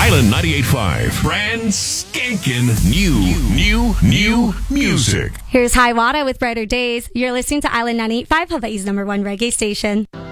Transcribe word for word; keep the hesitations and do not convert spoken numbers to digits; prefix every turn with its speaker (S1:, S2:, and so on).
S1: Island ninety-eight point five. Brand skanking new, new, new music.
S2: Here's Hiawatha with Brighter Days. You're listening to Island ninety-eight point five, Hawaii's number one reggae station.